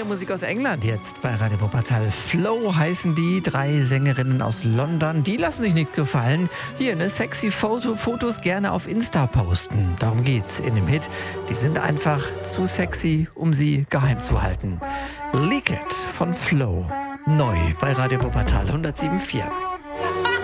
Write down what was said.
Musik aus England jetzt bei Radio Wuppertal. Flow heißen die, 3 Sängerinnen aus London. Die lassen sich nichts gefallen. Hier, sexy Fotos gerne auf Insta posten. Darum geht's in dem Hit. Die sind einfach zu sexy, um sie geheim zu halten. Leak It von Flow. Neu bei Radio Wuppertal 107.4.